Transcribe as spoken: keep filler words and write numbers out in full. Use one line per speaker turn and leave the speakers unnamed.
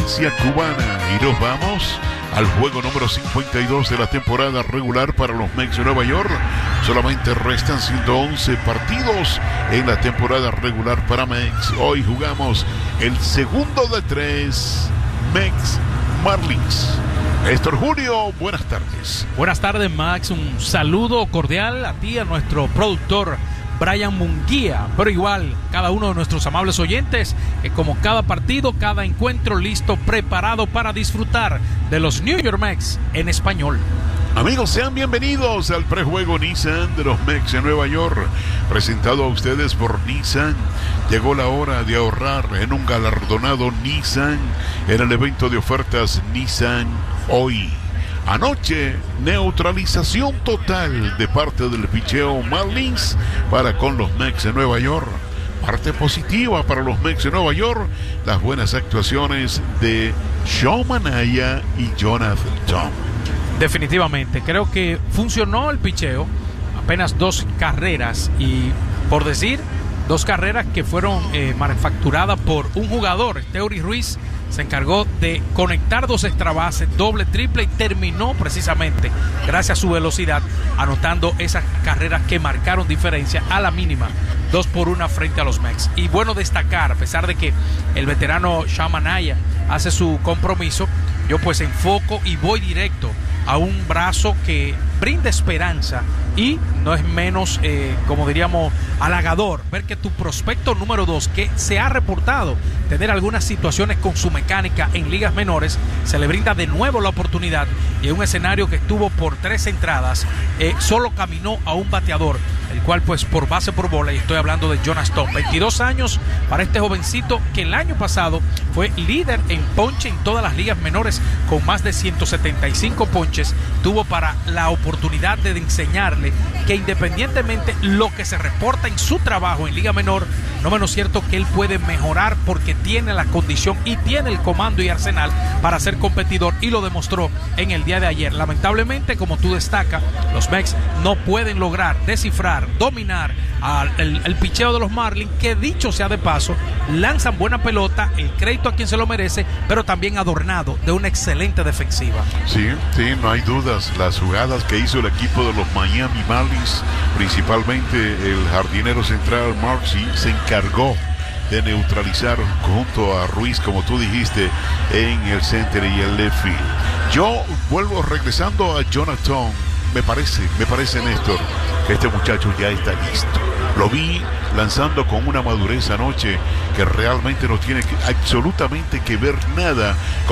provincia cubana. Y nos vamos al juego número cincuenta y dos de la temporada regular para los Mets de Nueva York. Solamente restan ciento once partidos en la temporada regular para Mets. Hoy jugamos el segundo de tres Mets Marlins. Néstor Julio, buenas tardes.
Buenas tardes, Max. Un saludo cordial a ti, a nuestro productor Brian Munguía, pero igual cada uno de nuestros amables oyentes, que como cada partido, cada encuentro listo, preparado para disfrutar de los New York Mets en español.
Amigos, sean bienvenidos al prejuego Nissan de los Mets de Nueva York, presentado a ustedes por Nissan. Llegó la hora de ahorrar en un galardonado Nissan en el evento de ofertas Nissan hoy. Anoche, neutralización total de parte del picheo Marlins para con los Mets de Nueva York. Parte positiva para los Mets de Nueva York, las buenas actuaciones de Sean Manaea y Jonathan Tom.
Definitivamente, creo que funcionó el picheo, apenas dos carreras y, por decir, dos carreras que fueron eh, manufacturadas por un jugador. Esteury Ruiz se encargó de conectar dos extra bases, doble, triple, y terminó precisamente, gracias a su velocidad, anotando esas carreras que marcaron diferencia a la mínima, dos por una frente a los Mets. Y bueno destacar, a pesar de que el veterano Sean Manaea hace su compromiso, yo pues enfoco y voy directo a un brazo que brinda esperanza y no es menos, eh, como diríamos, halagador ver que tu prospecto número dos, que se ha reportado tener algunas situaciones con su mecánica en ligas menores, se le brinda de nuevo la oportunidad y en un escenario que estuvo por tres entradas, eh, solo caminó a un bateador, el cual pues por base por bola, y estoy hablando de Jonathan Tom, veintidós años para este jovencito que el año pasado fue líder en ponche en todas las ligas menores con más de ciento setenta y cinco ponches. Tuvo para la oportunidad de enseñarle que independientemente lo que se reporta en su trabajo en liga menor, no menos cierto que él puede mejorar porque tiene la condición y tiene el comando y arsenal para ser competidor, y lo demostró en el día de ayer. Lamentablemente, como tú destacas, los Mets no pueden lograr descifrar, dominar al el, el picheo de los Marlins, que dicho sea de paso, lanzan buena pelota, el crédito a quien se lo merece, pero también adornado de una excelente defensiva.
Sí, sí, no hay dudas. Las jugadas que hizo el equipo de los Miami Marlins, principalmente el jardinero central Marcy, se encargó de neutralizar junto a Ruiz, como tú dijiste, en el center y el left field. Yo vuelvo regresando a Jonathan. Me parece, me parece, Néstor, que este muchacho ya está listo. Lo vi lanzando con una madurez anoche que realmente no tiene que, absolutamente que ver nada con